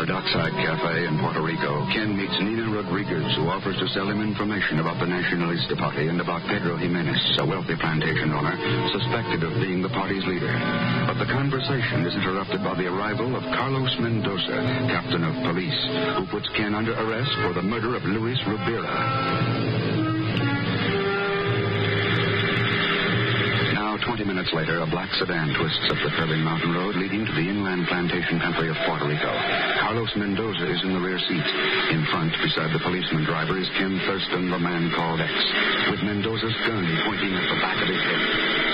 the Dockside Cafe in Puerto Rico, Ken meets Nina Rodriguez, who offers to sell him information about the Nacionalista Party and about Pedro Jimenez, a wealthy plantation owner, suspected of being the party's leader. But the conversation is interrupted by the arrival of Carlos Mendoza, captain of police, who puts Ken under arrest for the murder of Luis Rubira. 20 minutes later, a black sedan twists up the curving mountain road leading to the inland plantation country of Puerto Rico. Carlos Mendoza is in the rear seat. In front, beside the policeman driver, is Ken Thurston, the man called X, with Mendoza's gun pointing at the back of his head.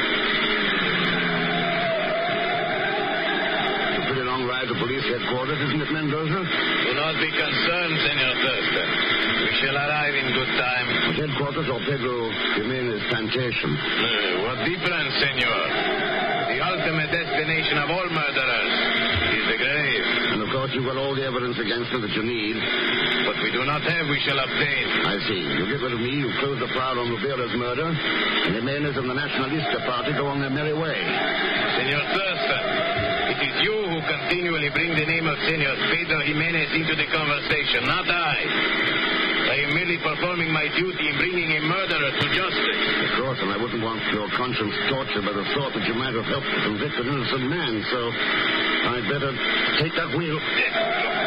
A pretty long ride to police headquarters, isn't it, Mendoza? Do not be concerned, Senor Thurston. We shall arrive in good time. Headquarters or Pedro Jimenez plantation? What difference, senor? The ultimate destination of all murderers is the grave. And of course you've got all the evidence against her that you need. What we do not have, we shall obtain. I see. You get rid of me, you close the file on Rubira's murder, and Jimenez and the Nacionalista Party go on their merry way. Senor Thurston, it is you who continually bring the name of Senor Pedro Jimenez into the conversation, not I. I am merely performing my duty in bringing a murderer to justice. Of course, and I wouldn't want your conscience tortured by the thought that you might have helped to convict an innocent man, so I'd better take that wheel.